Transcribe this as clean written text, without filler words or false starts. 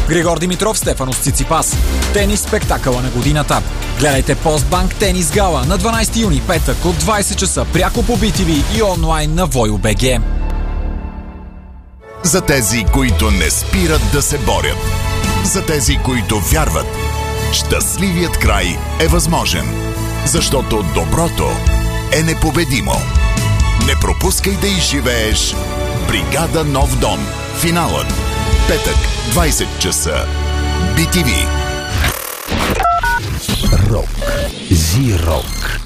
Григор Димитров, Стефанос Циципас. Тенис спектакъла на годината. Гледайте Постбанк Тенис Гала на 12 юни, петък от 20 часа, пряко по BTV и онлайн на Voyo.bg. За тези, които не спират да се борят. За тези, които вярват. Щастливият край е възможен. Защото доброто е непобедимо. Не пропускай да изживееш Бригада Нов дом. Финалът. Петък, 20 часа. BTV. Рок. Зи-рок.